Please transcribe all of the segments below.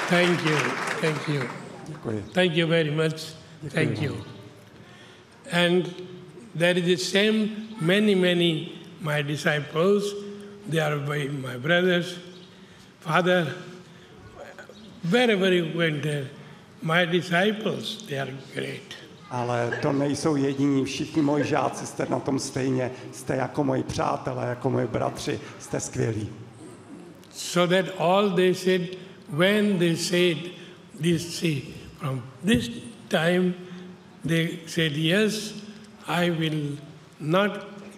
Thank you. Thank you. Děkuji. Thank you very much. Thank you. And there is the same, many my disciples, they are my brothers, father, wherever you went there, my disciples, they are great. Ale to nejsou jediní, všichni moji žáci jste na tom stejně, jste jako moji přátelé, jako moji bratři, jste skvělí. So that all they said, when they said this, see, from this time, they said, yes, I will not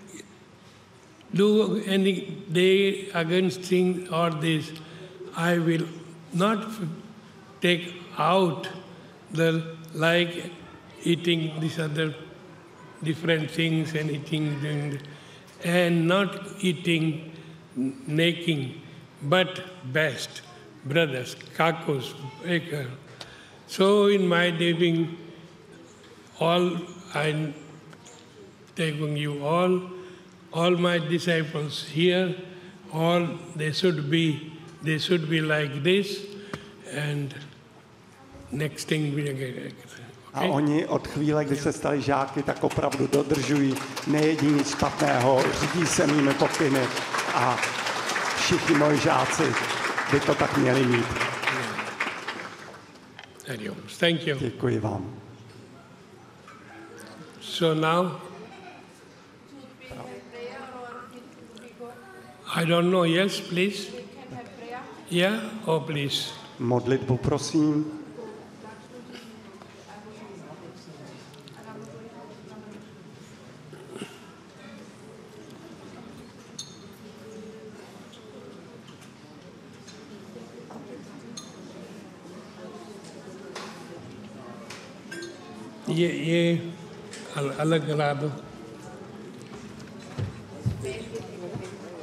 do any day against thing or this. I will not take out the like eating these other different things and eating and not eating naked, but best brothers, Kakus, Baker. So in my living, all I'm taking you all my disciples here, all they should be like this, and next thing we get. A oni od chvíle, kdy se stali žáky, tak opravdu dodržují, nejedí nic špatného, řídí se mými pokyny a všichni moji žáci by to tak měli mít. Thank you. Děkuji vám. So now, I don't know, yes, please? Yeah? Oh, please. Modlitbu, prosím. ये अलग करा दो